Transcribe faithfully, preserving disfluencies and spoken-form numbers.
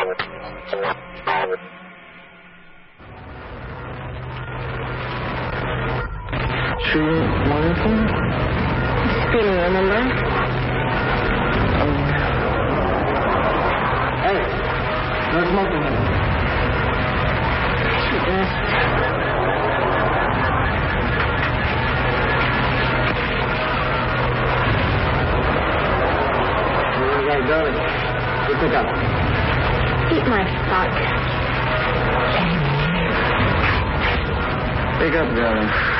True wonderful? Feeling, remember? Oh, yeah. Hey, no smoking here. Yes. Where you guys going? Go pick up. Eat my fuck. Pick up, darling.